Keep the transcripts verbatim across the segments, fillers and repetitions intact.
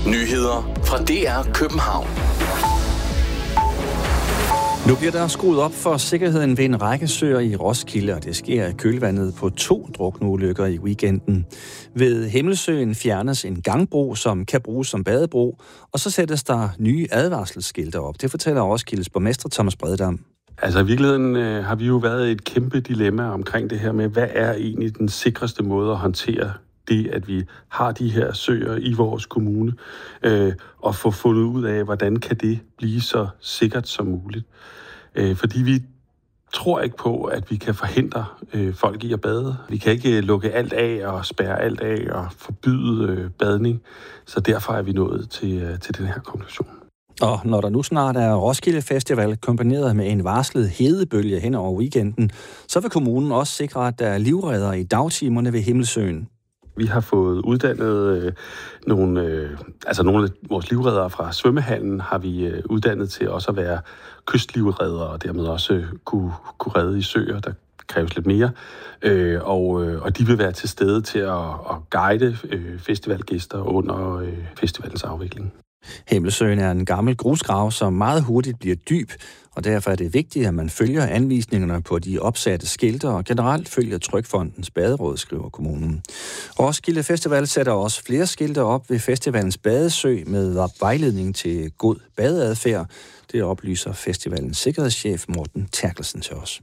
Nyheder fra D R København. Nu bliver der skruet op for sikkerheden ved en række søer i Roskilde, og det sker i kølvandet på to drukneulykker i weekenden. Ved Himmelsøen fjernes en gangbro, som kan bruges som badebro, og så sættes der nye advarselsskilte op. Det fortæller Roskildes borgmester Thomas Breddam. Altså i virkeligheden øh, har vi jo været i et kæmpe dilemma omkring det her med, hvad er egentlig den sikreste måde at håndtere det, at vi har de her søer i vores kommune, øh, og få fundet ud af, hvordan kan det blive så sikkert som muligt. Øh, fordi vi tror ikke på, at vi kan forhindre øh, folk i at bade. Vi kan ikke lukke alt af og spærre alt af og forbyde øh, badning, så derfor er vi nået til, øh, til den her konklusion. Og når der nu snart er Roskilde Festival kombineret med en varslet hedebølge hen over weekenden, så vil kommunen også sikre, at der er livredder i dagtimerne ved Himmelsøen. Vi har fået uddannet øh, nogle, øh, altså nogle af vores livreddere fra svømmehallen, har vi øh, uddannet til også at være kystlivreddere, og dermed også øh, kunne, kunne redde i søer, der kræves lidt mere. Øh, og, øh, og de vil være til stede til at, at guide øh, festivalgæster under øh, festivalens afvikling. Himmelsøen er en gammel grusgrav, som meget hurtigt bliver dyb, og derfor er det vigtigt, at man følger anvisningerne på de opsatte skilte og generelt følger Trygfondens baderåd, skriver kommunen. Roskilde Festival sætter også flere skilte op ved festivalens badesø med vejledning til god badeadfærd. Det oplyser festivalens sikkerhedschef Morten Terkelsen til os.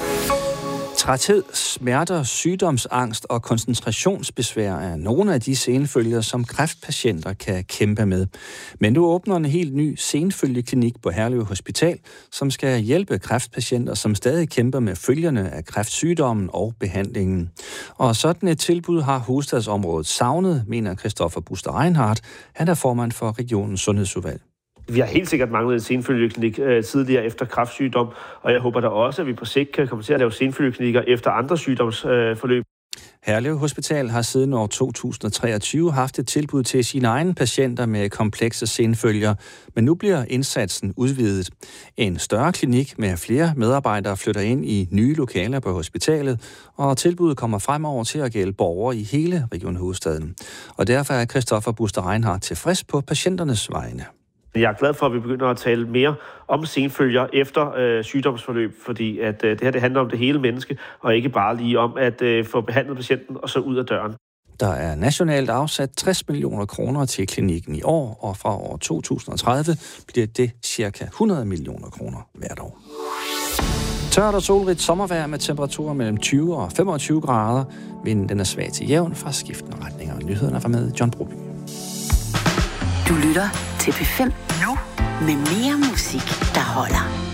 Træthed, smerter, sygdomsangst og koncentrationsbesvær er nogle af de senfølger, som kræftpatienter kan kæmpe med. Men nu åbner en helt ny senfølgeklinik på Herlev Hospital, som skal hjælpe kræftpatienter, som stadig kæmper med følgerne af kræftsygdommen og behandlingen. Og sådan et tilbud har hovedstadsområdet savnet, mener Christoffer Buster Reinhardt. Han er formand for regionens sundhedsudvalg. Vi har helt sikkert manglet en senfølgeklinik øh, tidligere efter kræftsygdom, og jeg håber da også, at vi på sigt kan komme til at lave senfølgeklinikker efter andre sygdomsforløb. Øh, Herlev Hospital har siden år to tusind og treogtyve haft et tilbud til sine egne patienter med komplekse senfølger, men nu bliver indsatsen udvidet. En større klinik med flere medarbejdere flytter ind i nye lokaler på hospitalet, og tilbuddet kommer fremover til at gælde borgere i hele Region Hovedstaden. Og derfor er Christoffer Buster Reinhardt tilfreds på patienternes vegne. Jeg er glad for, at vi begynder at tale mere om senfølger efter øh, sygdomsforløb, fordi at, øh, det her det handler om det hele menneske, og ikke bare lige om at øh, få behandlet patienten og så ud af døren. Der er nationalt afsat tres millioner kroner til klinikken i år, og fra år to tusind og tredive bliver det cirka hundrede millioner kroner hvert år. Tørt og solrigt sommervejr med temperaturer mellem tyve og femogtyve grader. Vinden den er svag til jævn fra skiftende retninger. Nyhederne er fra med John Broby. Du lytter til P fem nu med mere musik, der holder.